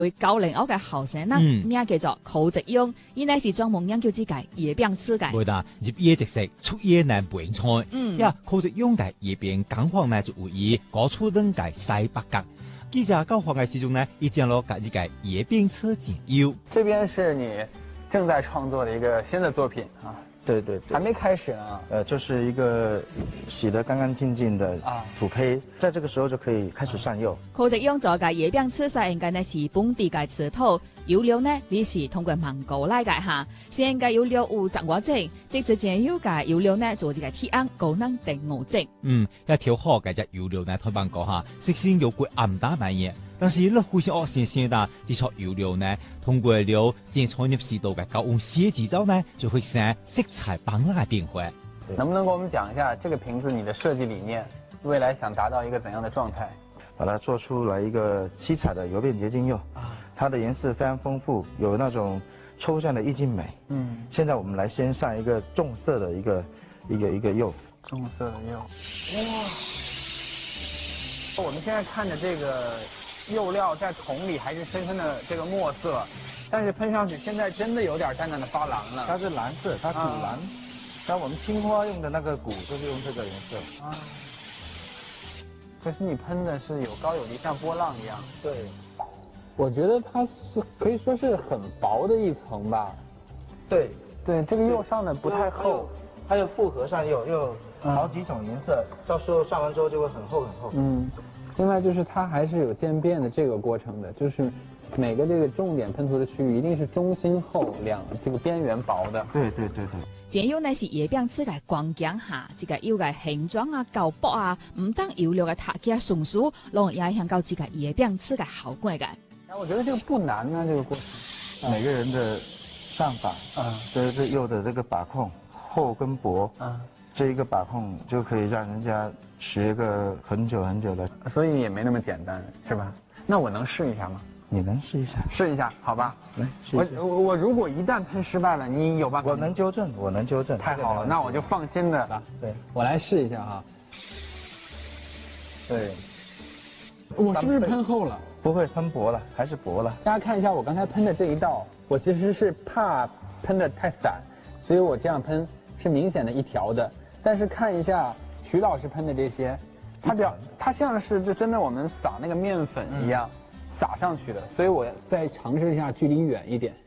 為90後嘅後生人，名叫做寇植庸，伊呢是專門研究這個葉柄刺嘅。 對啦，入夜即食，出夜難拌菜。呀，寇植庸嘅葉柄講法呢就為以高出等嘅西北角。記者到訪嘅時中呢，已經攞自己嘅葉柄刺剪腰。 這邊是你正在創作的一個新的作品啊。 对对对， 还没开始呢。 就是一个洗得干干净净的土坯，在这个时候就可以开始上釉。 寇植庸做嘅葉柄刺實應該呢是本地嘅刺土，釉料呢你是通過蒙古來嘅嚇，是應該釉料有雜我整，即直接有嘅釉料呢做一個鐵甕高能定我整。 一條好嘅隻釉料呢，同bạn講嚇，食先有過暗打扮嘢。但是呢，非常新鮮的這撮釉料呢，通過了建創業時代嘅高溫寫製造呢，就會生色彩斑斕嘅變化。 能不能給我們講一下這個瓶子你的設計理念，未來想達到一個怎樣的狀態？ 把它做出來一個七彩的釉變結晶釉，它的顏色非常豐富，有那種抽象的意境美。現在我們來先上一個重色的一個釉。 重色的釉。哇！我們現在看着這個釉料在桶裡還是深深的這個墨色，但是噴上去現在真的有點淡淡的發藍了。 它是藍色，它古藍。像我們青花用的那個骨就是用這個顏色。 可是你噴的是有高有低，像波浪一樣。 對， 我覺得它是可以說是很薄的一層吧。 對， 對，這個釉上的不太厚。 還有複合上釉，又好幾種顏色，到時候上完之後就會很厚很厚。 另外就是它還是有漸變的這個過程的，就是每個這個重點噴塗的區域一定是中心厚，這個邊緣薄的。 對。 剪釉呢是葉柄刺嘅關鍵下，這個釉嘅形狀啊、厚薄啊，唔當釉料嘅搭起順序，讓也影響到這個葉柄刺嘅效果嘅。 我覺得這個不難呢，這個過程。 每個人的上法，對這釉的這個把控，厚跟薄，這一個把控就可以讓人家學個很久很久的， 所以也沒那麼簡單，是吧？那我能試一下嗎？ 你能試一下？ 試一下，好吧。 來，試一下。 我如果一旦噴失敗了，你有辦法？ 我能糾正，我能糾正。 太好了，那我就放心的。 對， 我來試一下哈。 對， 我是不是噴厚了？ 不會，噴薄了，還是薄了。 大家看一下我剛才噴的這一道，我其實是怕噴得太散，所以我這樣噴是明顯的一條的。但是看一下徐老師噴的這些，它像是就真的我們撒那個麵粉一樣撒上去的，所以我再嘗試一下距離遠一點。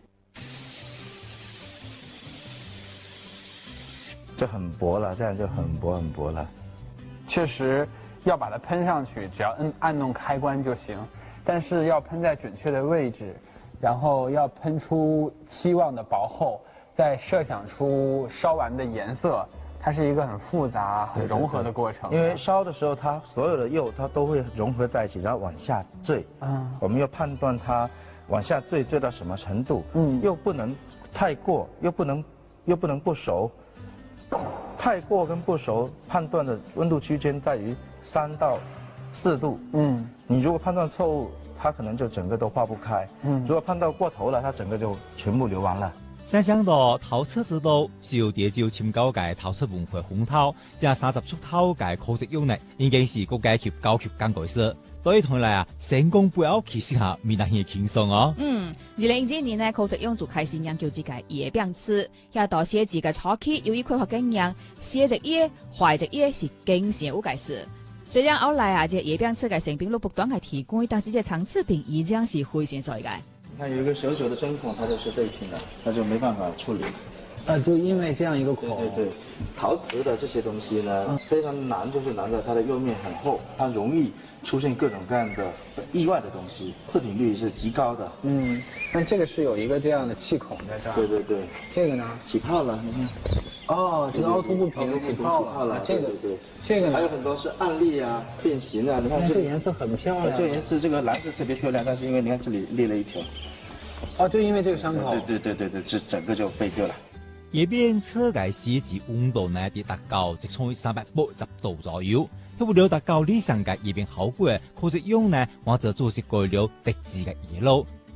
就很薄了，這樣就很薄很薄了。 確實要把它噴上去，只要按弄開關就行，但是要噴在準確的位置，然後要噴出期望的薄厚，再設想出燒完的顏色，它是一個很複雜、很融合的過程。 因為燒的時候，它所有的釉它都會融合在一起，然後往下墜。我們要判斷它往下墜到什麼程度。又不能太過，又不能不熟。太過跟不熟，判斷的溫度區間在於3到4度。你如果判斷錯誤，它可能就整個都化不開。如果判斷過頭了，它整個就全部流完了。 想象到陶瓷之道，是由地少深厚嘅陶瓷文化風土，這30出頭嘅寇植庸呢，已經是個階級高級工具師。對於同嚟啊，成功背後其實下未能係輕鬆哦。 2002年呢，寇植庸就開始研究這個葉柄刺，喺度寫字嘅初期，由於開發經驗，寫隻葉、畫隻葉是經常有嘅事。雖然後來啊，這葉柄刺嘅成品率不斷係提高，但是這層次品依然是非常在嘅。 你看有一個小小的針孔，它就是對平的，那就沒辦法處理。 就因為這樣一個孔。 對，陶瓷的這些東西呢，非常難，就是難在它的釉面很厚，它容易出現各種各樣的意外的東西，次品率是極高的。 但這個是有一個這樣的氣孔在這兒。對。這個呢？起泡了，你看。哦，這個凹凸不平起泡了。這個對。這個呢？還有很多是暗裂啊、變形啊，你看這個顏色很漂亮。這個顏色，這個藍色特別漂亮，但是因為你看這裡裂了一條。 哦，就因為這個傷口。 對，這整個就被割了。 葉柄刺嘅寫字溫度呢，跌達到直衝380度左右。為了達到理想嘅葉柄效果，寇植庸呢，或者做是改了特製嘅葉料。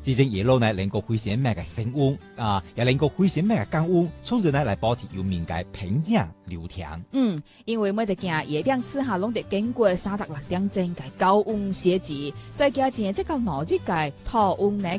之前野路呢能夠回升咩嘅升溫啊，也能夠回升咩嘅降溫，從而呢來保持有面嘅平靜流暢。 因為每一件葉餅吃下攏得經過36點鐘嘅高溫寫字，再加前即個腦子嘅高溫呢。